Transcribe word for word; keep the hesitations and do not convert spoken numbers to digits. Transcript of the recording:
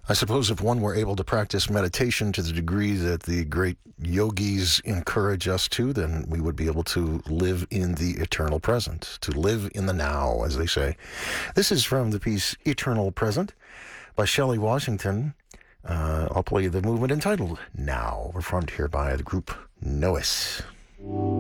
I suppose if one were able to practice meditation to the degree that the great yogis encourage us to, then we would be able to live in the eternal present, to live in the now, as they say. This is from the piece Eternal Present by Shelley Washington. Uh, I'll play the movement entitled Now, performed here by the group Nois.